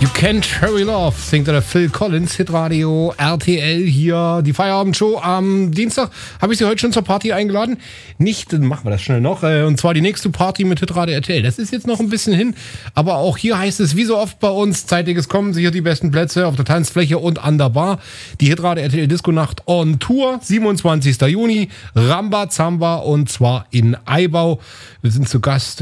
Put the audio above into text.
You Can't Hurry Love, singt der Phil Collins, Hitradio RTL hier, die Feierabendshow. Am Dienstag habe ich Sie heute schon zur Party eingeladen. Nicht, dann machen wir das schnell noch, und zwar die nächste Party mit Hitradio RTL. Das ist jetzt noch ein bisschen hin, aber auch hier heißt es, wie so oft bei uns, zeitiges Kommen, sicher die besten Plätze auf der Tanzfläche und an der Bar. Die Hitradio RTL Disco-Nacht on Tour, 27. Juni, Rambazamba und zwar in Eibau. Wir sind zu Gast